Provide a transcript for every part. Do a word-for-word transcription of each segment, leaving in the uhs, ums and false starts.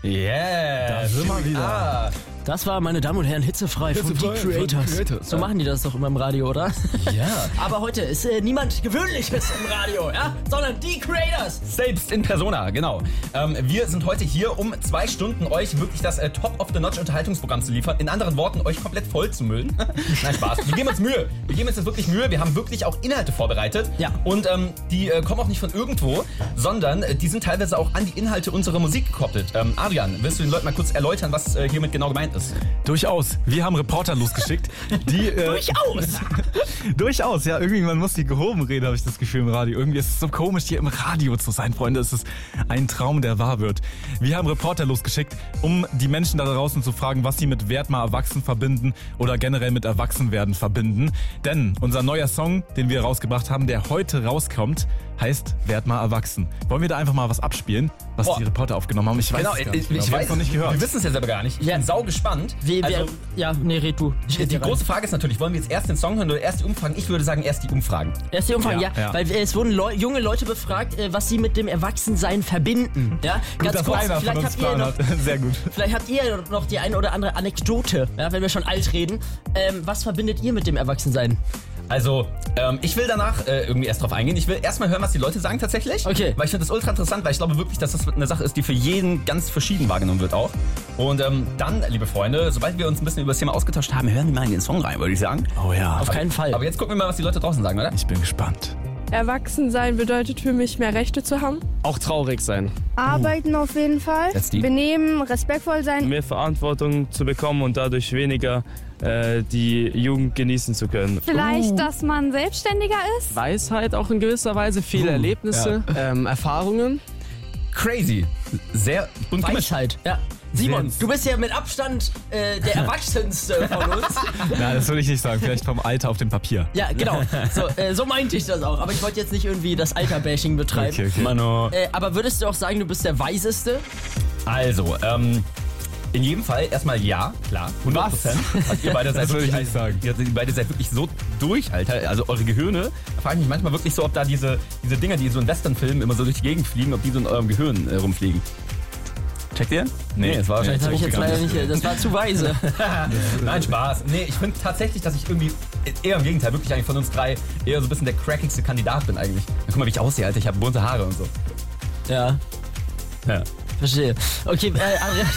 Yeah, da sind wir wieder. Ah. Das war, meine Damen und Herren, Hitzefrei, von Die Creators. Creators. So machen die das doch immer im Radio, oder? Ja. Aber heute ist äh, niemand Gewöhnliches im Radio, ja? Sondern Die Creators. Selbst in Persona, genau. Ähm, wir sind heute hier, um zwei Stunden euch wirklich das äh, Top-of-the-Notch-Unterhaltungsprogramm zu liefern. In anderen Worten, euch komplett voll zu müllen. Nein, Spaß. Wir geben uns Mühe. Wir geben uns jetzt wirklich Mühe. Wir haben wirklich auch Inhalte vorbereitet. Ja. Und ähm, die äh, kommen auch nicht von irgendwo, sondern äh, die sind teilweise auch an die Inhalte unserer Musik gekoppelt. Ähm, Adrian, willst du den Leuten mal kurz erläutern, was äh, hiermit genau gemeint ist? Durchaus. Wir haben Reporter losgeschickt, die... Äh, Durchaus! Durchaus, ja. Irgendwie, man muss die gehoben reden, habe ich das Gefühl im Radio. Irgendwie ist es so komisch, hier im Radio zu sein, Freunde. Es ist ein Traum, der wahr wird. Wir haben Reporter losgeschickt, um die Menschen da draußen zu fragen, was sie mit Werd mal erwachsen verbinden oder generell mit Erwachsenwerden verbinden. Denn unser neuer Song, den wir rausgebracht haben, der heute rauskommt, heißt Werd mal erwachsen. Wollen wir da einfach mal was abspielen, was Boah. die Reporter aufgenommen haben? Ich weiß Genau, es gar ich, nicht. ich weiß es noch nicht gehört. Wir wissen es ja selber gar nicht. Ich Ja. bin sau gespannt. Wir, wir, Also, ja, nee, red du. Ich red die dir rein. große Frage ist natürlich, wollen wir jetzt erst den Song hören oder erst die Umfragen? Ich würde sagen, erst die Umfragen. Erst die Umfrage, ja, Ja, ja. weil äh, es wurden Leu- junge Leute befragt, äh, was sie mit dem Erwachsensein verbinden. Ja, ganz Dass kurz, einer von vielleicht uns habt, ihr Plan noch, hat. Sehr gut. vielleicht habt ihr noch die eine oder andere Anekdote, ja, wenn wir schon alt reden. Ähm, was verbindet ihr mit dem Erwachsensein? Also, ähm, ich will danach äh, irgendwie erst drauf eingehen. Ich will erstmal hören, was die Leute sagen tatsächlich. Okay. Weil ich finde das ultra interessant, weil ich glaube wirklich, dass das eine Sache ist, die für jeden ganz verschieden wahrgenommen wird auch. Und ähm, dann, liebe Freunde, sobald wir uns ein bisschen über das Thema ausgetauscht haben, hören wir mal in den Song rein, würde ich sagen. Oh ja. Auf keinen Fall. Aber jetzt gucken wir mal, was die Leute draußen sagen, oder? Ich bin gespannt. Erwachsen-sein bedeutet für mich, mehr Rechte zu haben. Auch traurig sein. Arbeiten auf jeden Fall. That's deep. Benehmen, respektvoll sein. Mehr Verantwortung zu bekommen und dadurch weniger äh, die Jugend genießen zu können. Vielleicht, dass man selbstständiger ist. Weisheit auch in gewisser Weise, viele Uh, Erlebnisse, ähm, Erfahrungen. Crazy. Sehr bunt gemischt. Weisheit, ja. Simon, Sehr- du bist ja mit Abstand äh, der Erwachsenste von uns. Ja, das würde ich nicht sagen. Vielleicht vom Alter auf dem Papier. Ja, genau. So, äh, so meinte ich das auch. Aber ich wollte jetzt nicht irgendwie das Alter-Bashing betreiben. Okay, okay. Mano. Äh, aber würdest du auch sagen, du bist der Weiseste? Also, ähm, in jedem Fall erstmal ja, klar, hundert Prozent. Also ihr beide seid Das würde ich wirklich, nicht sagen. Ihr, ihr beide seid wirklich so durch, Alter. Also eure Gehirne, da frage ich mich manchmal wirklich so, ob da diese, diese Dinger, die so in Westernfilmen immer so durch die Gegend fliegen, ob die so in eurem Gehirn äh, rumfliegen. Checkt ihr? Nee, es war Das wahrscheinlich habe ich jetzt leider nicht. Das war zu weise. Nein, Spaß. Nee, ich finde tatsächlich, dass ich irgendwie, eher im Gegenteil, wirklich eigentlich von uns drei eher so ein bisschen der crackigste Kandidat bin eigentlich. Guck mal, wie ich aussehe, Alter. Ich habe bunte Haare und so. Ja, Ja. verstehe. Okay, äh, Adrian,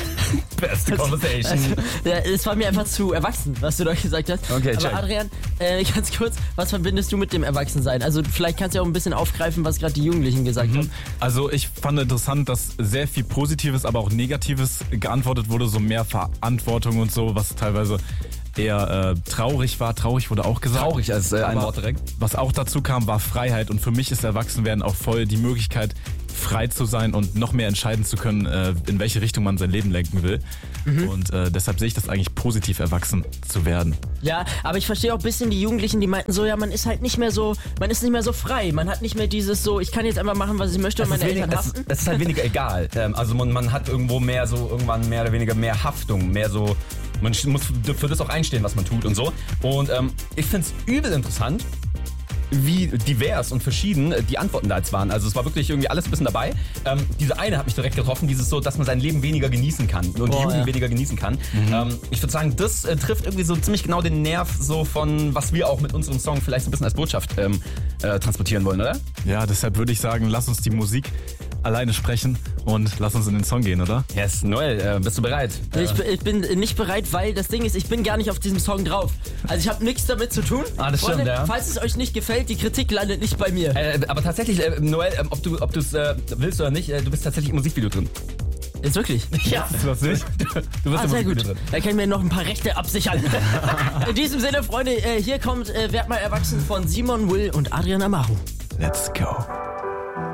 Beste Conversation. also, ja, es war mir einfach zu erwachsen, was du da gesagt hast. Okay, check. Aber Adrian, äh, ganz kurz, was verbindest du mit dem Erwachsensein? Also vielleicht kannst du ja auch ein bisschen aufgreifen, was gerade die Jugendlichen gesagt haben. Also ich fand interessant, dass sehr viel Positives, aber auch Negatives geantwortet wurde, so mehr Verantwortung und so, was teilweise eher äh, traurig war. Traurig wurde auch gesagt. Traurig als äh, ein Aber Wort direkt. Was auch dazu kam, war Freiheit. Und für mich ist Erwachsenwerden auch voll die Möglichkeit, frei zu sein und noch mehr entscheiden zu können, äh, in welche Richtung man sein Leben lenken will. Und äh, deshalb sehe ich das eigentlich positiv, erwachsen zu werden. Ja, aber ich verstehe auch ein bisschen die Jugendlichen, die meinten so, ja, man ist halt nicht mehr so, man ist nicht mehr so frei. Man hat nicht mehr dieses so, ich kann jetzt einfach machen, was ich möchte und Es ist, meine wenig, Eltern es, haften. es ist halt weniger egal. Ähm, also man, man hat irgendwo mehr so, irgendwann mehr oder weniger mehr Haftung, mehr so, man muss für das auch einstehen, was man tut und so. Und ähm, ich finde es übel interessant, wie divers und verschieden die Antworten da jetzt waren. Also es war wirklich irgendwie alles ein bisschen dabei. Ähm, diese eine hat mich direkt getroffen, dieses so, dass man sein Leben weniger genießen kann und die Oh, Jugend ja. weniger genießen kann. Ähm, ich würde sagen, das äh, trifft irgendwie so ziemlich genau den Nerv so von, was wir auch mit unserem Song vielleicht so ein bisschen als Botschaft ähm, äh, transportieren wollen, oder? Ja, deshalb würde ich sagen, lass uns die Musik alleine sprechen und lass uns in den Song gehen, oder? Yes, Noel, äh, bist du bereit? Ich, bin- ich bin nicht bereit, weil das Ding ist, ich bin gar nicht auf diesem Song drauf. Also ich habe nichts damit zu tun. Ah, das stimmt, ja. Falls es euch nicht gefällt, die Kritik landet nicht bei mir. Äh, aber tatsächlich, äh, Noel, äh, ob du ob du's, äh, willst oder nicht, äh, du bist tatsächlich im Musikvideo drin. Ist wirklich? Ja. Du das nicht? Du bist Ah, im sehr Musikvideo gut. drin. Da können wir noch ein paar Rechte absichern. In diesem Sinne, Freunde, äh, hier kommt äh, Werd mal erwachsen von Simon, Will und Adrian Amaru. Let's go.